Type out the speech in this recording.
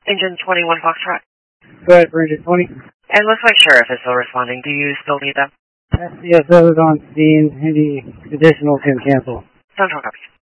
Engine 21 Foxtrot. Go ahead for engine 20. And looks like Sheriff is still responding. Do you still need them? SCSO is on scene. Any additional can cancel. Central copies.